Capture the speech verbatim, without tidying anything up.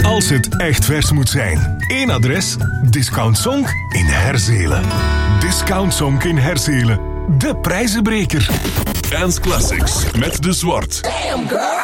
Als het echt vers moet zijn. Eén adres, Discount Sonk in Herzelen. Discount Sonk in Herzelen. De prijzenbreker. Dance Classics met De Zwart. Damn girl.